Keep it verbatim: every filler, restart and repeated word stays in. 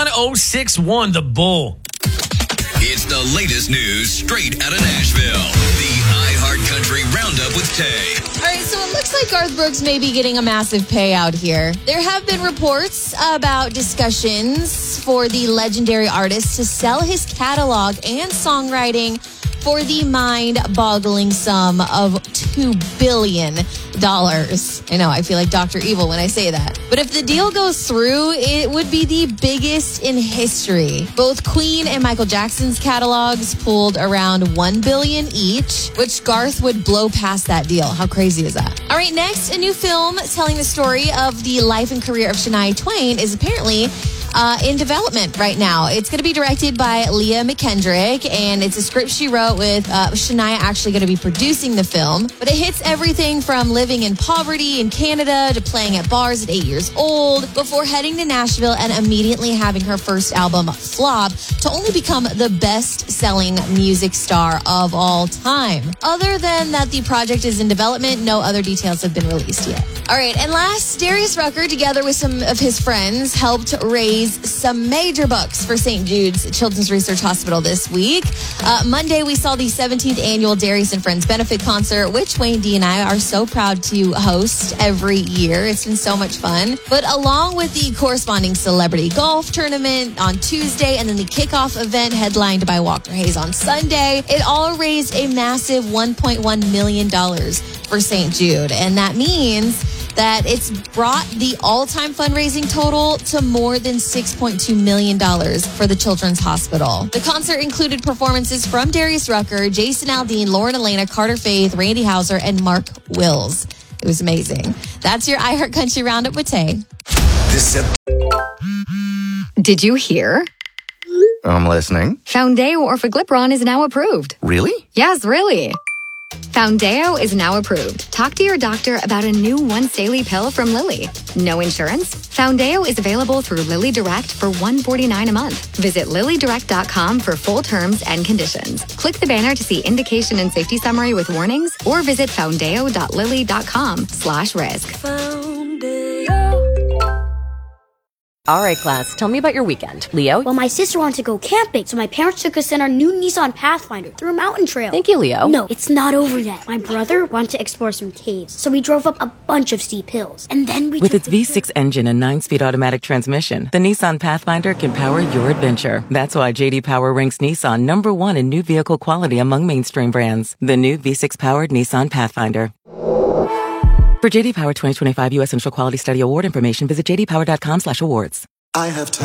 one oh six point one The Bull. It's the latest news straight out of Nashville. The iHeartCountry Roundup with Tay. All right, so it looks like Garth Brooks may be getting a massive payout here. There have been reports about discussions for the legendary artist to sell his catalog and songwriting for the mind-boggling sum of two billion dollars. I know, I feel like Doctor Evil when I say that. But if the deal goes through, it would be the biggest in history. Both Queen and Michael Jackson's catalogs pulled around one billion dollars each, which Garth would blow past that deal. How crazy is that? All right, next, a new film telling the story of the life and career of Shania Twain is apparently Uh, in development right now. It's going to be directed by Leah McKendrick, and it's a script she wrote with uh, Shania actually going to be producing the film. But it hits everything from living in poverty in Canada to playing at bars at eight years old before heading to Nashville and immediately having her first album flop to only become the best-selling music star of all time. Other than that the project is in development, no other details have been released yet. All right, and last, Darius Rucker, together with some of his friends, helped raise some major bucks for Saint Jude's Children's Research Hospital this week. Uh, Monday, we saw the seventeenth annual Darius and Friends benefit concert, which Wayne D and I are so proud to host every year. It's been so much fun. But along with the corresponding celebrity golf tournament on Tuesday and then the kickoff event headlined by Walker Hayes on Sunday, it all raised a massive one point one million dollars for Saint Jude. And that means that it's brought the all-time fundraising total to more than six point two million dollars for the Children's Hospital. The concert included performances from Darius Rucker, Jason Aldean, Lauren Elena, Carter Faith, Randy Houser, and Mark Wills. It was amazing. That's your iHeartCountry Roundup with Tay. This ep- Did you hear? I'm listening. Foundeo Orforglipron is now approved. Really? Yes, really. Foundeo is now approved. Talk to your doctor about a new once-daily pill from Lilly. No insurance? Foundeo is available through Lilly Direct for one hundred forty-nine dollars a month. Visit lilly direct dot com for full terms and conditions. Click the banner to see indication and safety summary with warnings, or visit foundeo dot lilly dot com slash risk. All right, class, tell me about your weekend. Leo? Well, my sister wanted to go camping, so my parents took us in our new Nissan Pathfinder through a mountain trail. Thank you, Leo. No, it's not over yet. My brother wanted to explore some caves, so we drove up a bunch of steep hills. And then we With took its V six engine and nine-speed automatic transmission, the Nissan Pathfinder can power your adventure. That's why J D Power ranks Nissan number one in new vehicle quality among mainstream brands. The new V six-powered Nissan Pathfinder. For J D Power twenty twenty-five U S Central Quality Study Award information, visit j d power dot com slash awards. I have time.